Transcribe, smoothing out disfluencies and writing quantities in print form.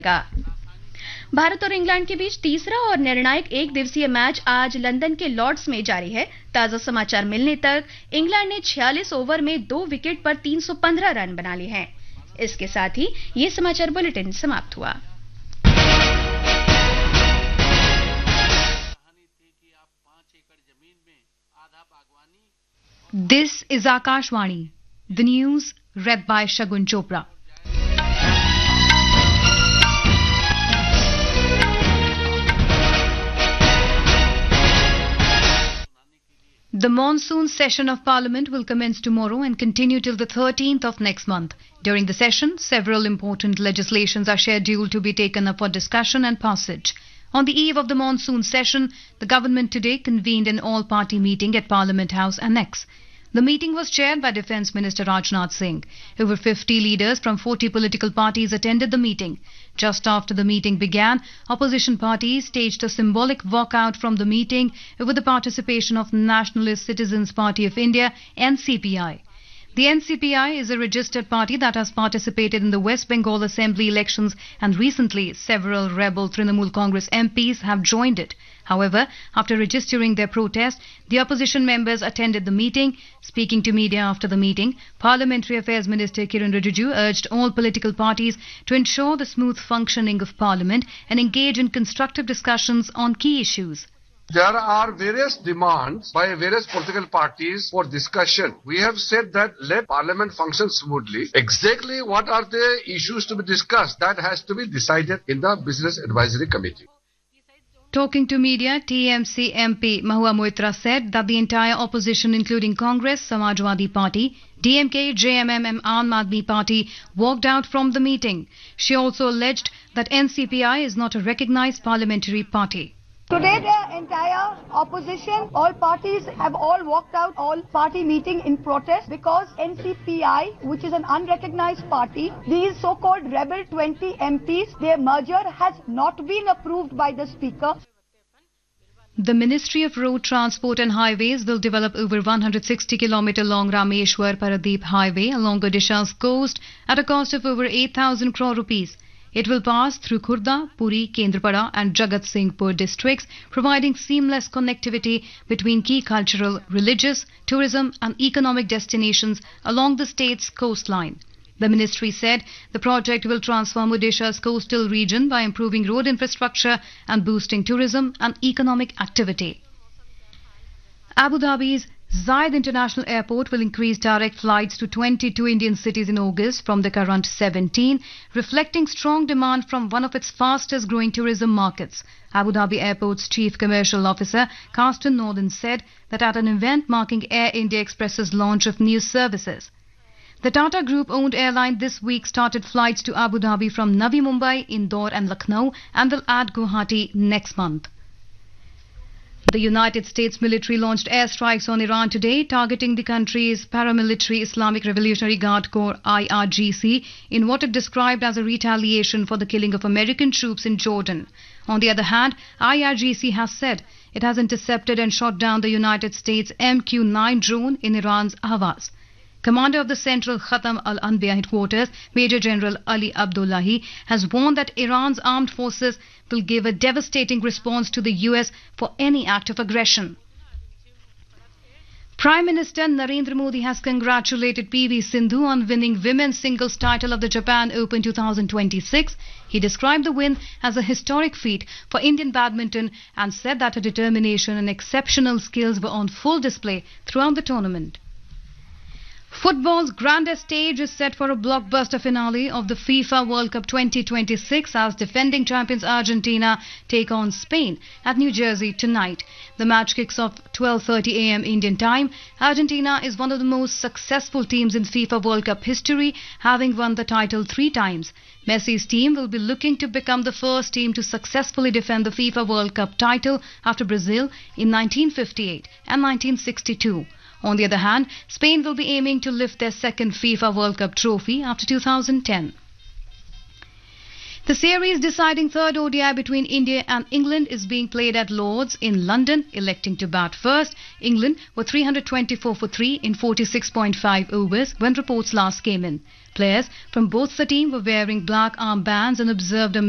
का। भारत और इंग्लैंड के बीच तीसरा और निर्णायक एक दिवसीय मैच आज लंदन के लॉर्ड्स में जारी है। ताजा समाचार मिलने तक इंग्लैंड ने 46 ओवर में 2 विकेट पर 315 रन बना लिए हैं। इसके साथ ही ये समाचार बुलेटिन समाप्त हुआ। This is Akashvani. The news read by Shagun Chopra. The monsoon session of Parliament will commence tomorrow and continue till the 13th of next month. During the session, several important legislations are scheduled to be taken up for discussion and passage. On the eve of the monsoon session, the government today convened an all-party meeting at Parliament House Annex. The meeting was chaired by Defence Minister Rajnath Singh. Over 50 leaders from 40 political parties attended the meeting. Just after the meeting began, opposition parties staged a symbolic walkout from the meeting with the participation of Nationalist Citizens Party of India, NCPI. The NCPI is a registered party that has participated in the West Bengal Assembly elections, and recently several rebel Trinamool Congress MPs have joined it. However, after registering their protest, the opposition members attended the meeting. Speaking to media after the meeting, Parliamentary Affairs Minister Kiran Rijiju urged all political parties to ensure the smooth functioning of Parliament and engage in constructive discussions on key issues. There are various demands by various political parties for discussion. We have said that let Parliament function smoothly. Exactly what are the issues to be discussed? That has to be decided in the Business Advisory Committee. Talking to media, TMC MP Mahua Moitra said that the entire opposition, including Congress, Samajwadi Party, DMK, JMM and Aam Aadmi Party, walked out from the meeting. She also alleged that NCPI is not a recognized parliamentary party. Today the entire opposition, all parties have all walked out, all party meeting in protest because NCPI, which is an unrecognized party, these so-called rebel 20 MPs, their merger has not been approved by the Speaker. The Ministry of Road Transport and Highways will develop over 160-kilometer long Rameshwar Paradeep Highway along Odisha's coast at a cost of over 8,000 crore rupees. It will pass through Khurda, Puri, Kendrapada and Jagat Singhpur districts, providing seamless connectivity between key cultural, religious, tourism and economic destinations along the state's coastline. The ministry said the project will transform Odisha's coastal region by improving road infrastructure and boosting tourism and economic activity. Abu Dhabi's Zayed International Airport will increase direct flights to 22 Indian cities in August from the current 17, reflecting strong demand from one of its fastest growing tourism markets. Abu Dhabi Airport's Chief Commercial Officer, Carsten Norton, said that at an event marking Air India Express's launch of new services. The Tata Group-owned airline this week started flights to Abu Dhabi from Navi Mumbai, Indore and Lucknow and will add Guwahati next month. The United States military launched airstrikes on Iran today, targeting the country's paramilitary Islamic Revolutionary Guard Corps IRGC in what it described as a retaliation for the killing of American troops in Jordan. On the other hand, IRGC has said it has intercepted and shot down the United States MQ-9 drone in Iran's Ahvaz. Commander of the Central Khatam al-Anbiya headquarters, Major General Ali Abdullahi, has warned that Iran's armed forces will give a devastating response to the US for any act of aggression. Prime Minister Narendra Modi has congratulated PV Sindhu on winning women's singles title of the Japan Open 2026. He described the win as a historic feat for Indian badminton and said that her determination and exceptional skills were on full display throughout the tournament. Football's grandest stage is set for a blockbuster finale of the FIFA World Cup 2026 as defending champions Argentina take on Spain at New Jersey tonight. The match kicks off 12:30 a.m. Indian time. Argentina is one of the most successful teams in FIFA World Cup history, having won the title 3 times. Messi's team will be looking to become the first team to successfully defend the FIFA World Cup title after Brazil in 1958 and 1962. On the other hand, Spain will be aiming to lift their second FIFA World Cup trophy after 2010. The series deciding third ODI between India and England is being played at Lord's in London, electing to bat first. England were 324 for 3 in 46.5 overs when reports last came in. Players from both the team were wearing black armbands and observed a